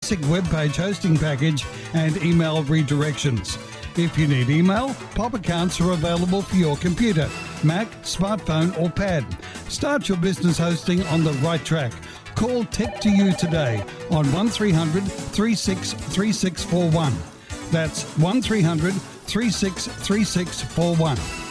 basic web page hosting package and email redirections. If you need email, POP accounts are available for your computer, Mac, smartphone or pad. Start your business hosting on the right track. Call Tech2U today on 1300 36 3641. That's 1300 36 3641.